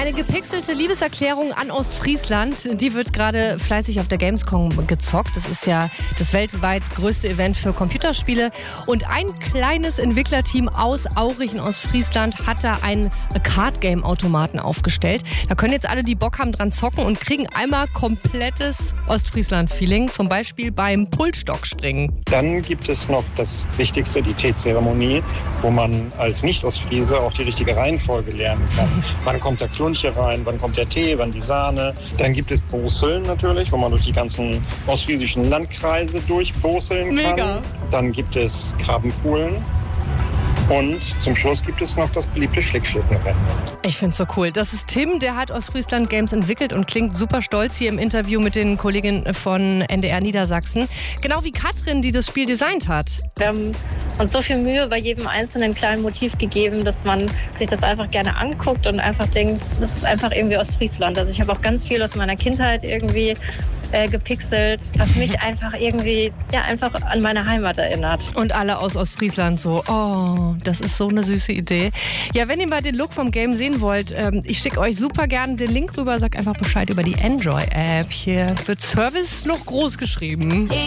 Eine gepixelte Liebeserklärung an Ostfriesland, die wird gerade fleißig auf der Gamescom gezockt. Das ist ja das weltweit größte Event für Computerspiele. Und ein kleines Entwicklerteam aus Aurich in Ostfriesland hat da einen Card-Game-Automaten aufgestellt. Da können jetzt alle, die Bock haben, dran zocken und kriegen einmal komplettes Ostfriesland-Feeling, zum Beispiel beim Pultstockspringen. Dann gibt es noch das Wichtigste, die Teezeremonie, wo man als Nicht-Ostfriese auch die richtige Reihenfolge lernen kann. Wann kommt der Klunche rein, wann kommt der Tee, wann die Sahne. Dann gibt es Boseln natürlich, wo man durch die ganzen ostfriesischen Landkreise durchboseln kann. Mega. Dann gibt es Krabbenpoolen. Und zum Schluss gibt es noch das beliebte Schlickschlittenrennen. Ich find's so cool. Das ist Tim, der hat Ostfriesland Games entwickelt und klingt super stolz hier im Interview mit den Kolleginnen von NDR Niedersachsen. Genau wie Katrin, die das Spiel designt hat. Wir haben uns so viel Mühe bei jedem einzelnen kleinen Motiv gegeben, dass man sich das einfach gerne anguckt und einfach denkt, das ist einfach irgendwie Ostfriesland. Also ich habe auch ganz viel aus meiner Kindheit irgendwie gepixelt, was mich einfach irgendwie einfach an meine Heimat erinnert. Und alle aus Ostfriesland so, oh, das ist so eine süße Idee. Ja, wenn ihr mal den Look vom Game sehen wollt, ich schicke euch super gerne den Link rüber, sagt einfach Bescheid über die Android-App. Hier wird Service noch groß geschrieben.